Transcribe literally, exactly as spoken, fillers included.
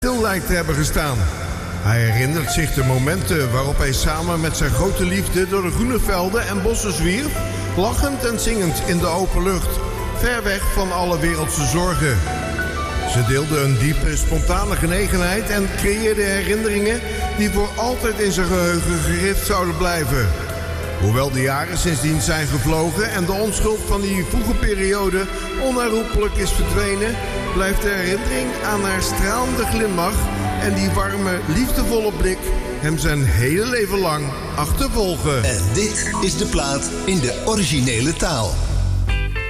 stil lijkt te hebben gestaan. Hij herinnert zich de momenten waarop hij samen met zijn grote liefde door de groene velden en bossen zwierf, lachend en zingend in de open lucht, ver weg van alle wereldse zorgen. Ze deelden een diepe, spontane genegenheid en creëerden herinneringen die voor altijd in zijn geheugen gerift zouden blijven. Hoewel de jaren sindsdien zijn gevlogen en de onschuld van die vroege periode onherroepelijk is verdwenen, blijft de herinnering aan haar stralende glimlach en die warme, liefdevolle blik hem zijn hele leven lang achtervolgen. En dit is de plaat in de originele taal.